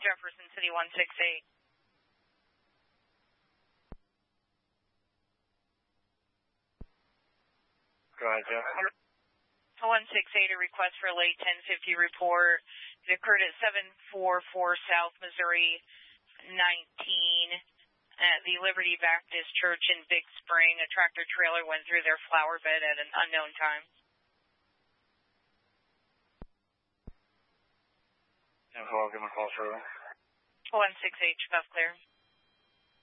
Jefferson City 168. Go ahead, Jeff. 168, a request for a late 1050 report. It occurred at 744 South Missouri 19 at the Liberty Baptist Church in Big Spring. A tractor trailer went through their flower bed at an unknown time. And I'll give them a call shortly. 168, Buff Clear.